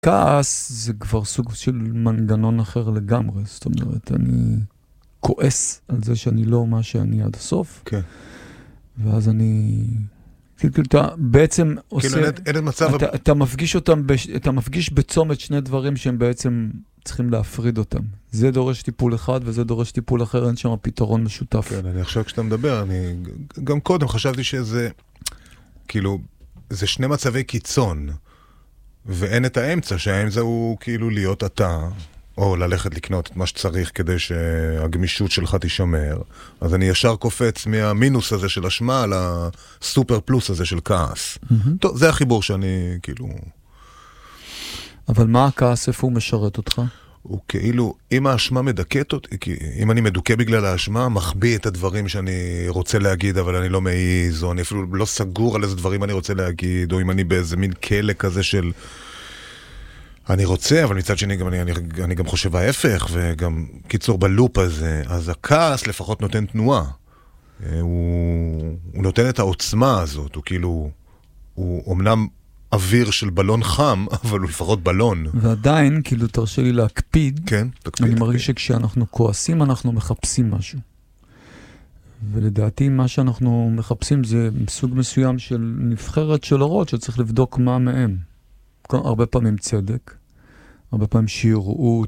כעס זה כבר סוג של מנגנון אחר לגמרי, זאת אומרת, אני כועס על זה שאני לא מה שאני עד הסוף, כן. ואז אני... כאילו, אתה בעצם עושה... כאילו, אין מצב... אתה מפגיש בצומת שני דברים שהם בעצם צריכים להפריד אותם. זה דורש טיפול אחד, וזה דורש טיפול אחר, אין שם פתרון משותף. כן, אני עכשיו כשאתה מדבר, אני גם קודם חשבתי שזה, כאילו, זה שני מצבי קיצון, ואין את האמצע, שהאמצע הוא כאילו להיות אתה, או ללכת לקנות את מה שצריך כדי שהגמישות שלך תישמר. אז אני ישר קופץ מהמינוס הזה של אשמה לסופר פלוס הזה של כעס. טוב, זה החיבור שאני כאילו... אבל מה הכעס, איפה הוא משרת אותך? הוא כאילו, אם האשמה מדכאת אותי, אם אני מדוכא בגלל האשמה, מחביא את הדברים שאני רוצה להגיד, אבל אני לא מעיז, או אני אפילו לא סגור על איזה דברים אני רוצה להגיד, או אם אני באיזה מין כלא כזה של... אני רוצה, אבל מצד שני אני גם חושב ההפך, וגם קיצור בלופ הזה, אז הכעס לפחות נותן תנועה. הוא נותן את העוצמה הזאת, הוא כאילו, הוא אמנם אוויר של בלון חם, אבל הוא לפחות בלון. ועדיין, כאילו תרשה לי להקפיד, כן, תקפיד. אני מרגיש שכשאנחנו כועסים, אנחנו מחפשים משהו. ולדעתי מה שאנחנו מחפשים זה סוג מסוים של נבחרת של אורות, שצריך לבדוק מה מהם. הרבה פעמים צדק, הרבה פעמים שיראו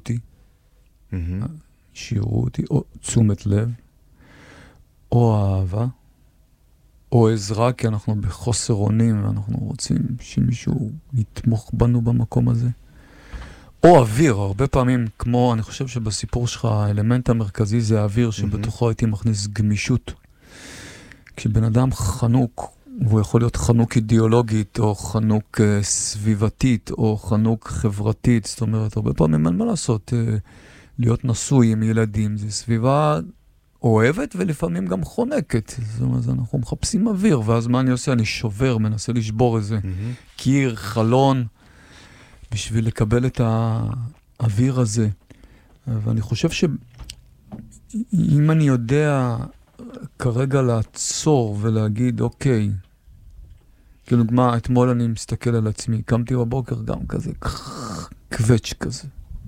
אותי, או תשומת לב, או אהבה, או עזרה, כי אנחנו בחוסר אונים, ואנחנו רוצים שמישהו יתמוך בנו במקום הזה. או אוויר, הרבה פעמים, כמו, אני חושב שבסיפור שלך, האלמנט המרכזי זה האוויר, שבתוכו הייתי מכניס גמישות. כשבן אדם חנוק, והוא יכול להיות חנוק אידיאולוגית, או חנוק סביבתית, או חנוק חברתית. זאת אומרת, הרבה פעמים אין מה לעשות. להיות נשוי עם ילדים, זה סביבה אוהבת ולפעמים גם חונקת. זאת אומרת, אנחנו מחפשים אוויר, ואז מה אני עושה? אני שובר, מנסה לשבור איזה קיר, חלון, בשביל לקבל את האוויר הזה. ואני חושב שאם אני יודע כרגע לעצור ולהגיד, אוקיי, כאילו, מה, אתמול אני מסתכל על עצמי, קמתי בבוקר גם כזה, קווץ' כזה.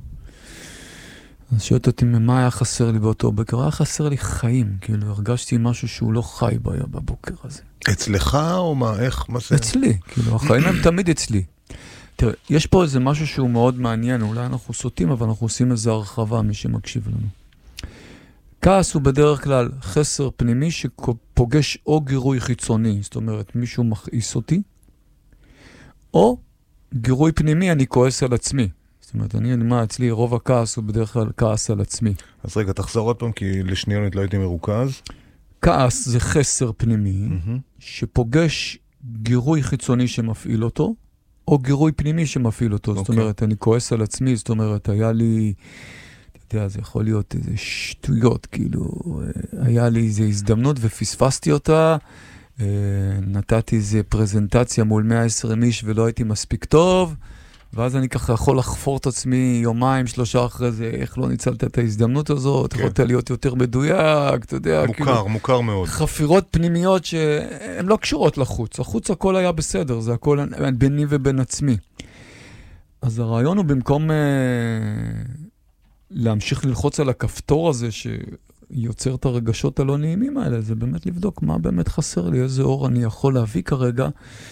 אז שואלת אותי, מה היה חסר לי באותו בוקר? היה חסר לי חיים, כאילו, הרגשתי משהו שהוא לא חי בבוקר הזה. אצלך או מה? איך? מה זה? אצלי, כאילו, החיים הם תמיד אצלי. תראה, יש פה איזה משהו שהוא מאוד מעניין, אולי אנחנו סוטים, אבל אנחנו עושים איזו הרחבה, מי שמקשיב לנו. כעס הוא בדרך כלל חסר פנימי שפוגש או גירוי חיצוני, זאת אומרת, מישהו מכעיס אותי, או גירוי פנימי, אני כועס על עצמי. זאת אומרת, מה אצלי, רוב הכעס הוא בדרך כלל כעס על עצמי. אז רגע, תחזור עוד פעם, כי לשניונית לא הייתי מרוכז. כעס זה חסר פנימי, שפוגש גירוי חיצוני שמפעיל אותו, או גירוי פנימי שמפעיל אותו. זאת אומרת, אני כועס על עצמי, זאת אומרת, היה לי... אתה יודע, זה יכול להיות איזה שטויות, כאילו, היה לי איזו הזדמנות ופספסתי אותה, נתתי איזו פרזנטציה מול 120 איש ולא הייתי מספיק טוב, ואז אני ככה יכול לחפור את עצמי יומיים, 3 אחרי זה, איך לא ניצלת את ההזדמנות הזאת, כן. יכולת להיות יותר מדויק, אתה יודע, מוכר מאוד. חפירות פנימיות שהן לא קשורות לחוץ, החוץ הכל היה בסדר, זה הכל ביני ובין עצמי. אז הרעיון הוא במקום... להמשיך ללחוץ על הכפתור הזה שיוצר את הרגשות הלא נעימים האלה, זה באמת לבדוק מה באמת חסר לי, איזה אור אני יכול להביא כרגע,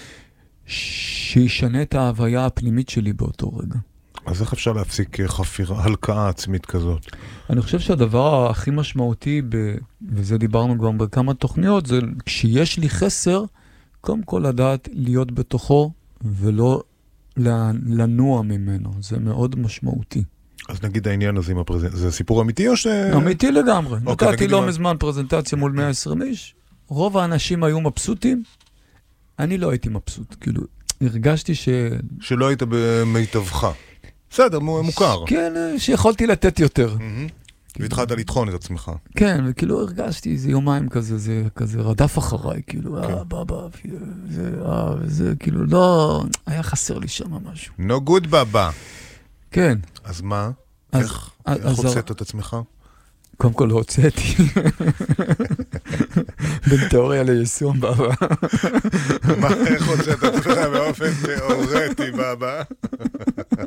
שישנה את ההוויה הפנימית שלי באותו רגע. אז איך אפשר להפסיק חפירה, הלקאה עצמית כזאת? אני חושב שהדבר הכי משמעותי, וזה דיברנו גם בכמה תוכניות, זה כשיש לי חסר, קודם כל לדעת להיות בתוכו, ולא לנוע ממנו. זה מאוד משמעותי. אז נגיד העניין הזה עם הפרזנטציה, זה סיפור אמיתי או ש... אמיתי לגמרי. נתתי לא מזמן פרזנטציה מול 120 איש, רוב האנשים היו מבסוטים, אני לא הייתי מבסוט, כאילו, הרגשתי שלא היית במיטבך. בסדר, מוכר. כן, שיכולתי לתת יותר. והתחלת לטחון את עצמך. כן, וכאילו הרגשתי איזה יומיים כזה, זה כזה רדף אחריי, כאילו, בבא, וזה, כאילו, לא, היה חסר לי שם משהו. No good, בבא. כן. אז מה? איך הוצאת את עצמך? קודם כל לא הוצאתי. בין תיאוריה ליישום, בבא. מה, איך הוצאת את עצמך באופן תיאורטי, בבא?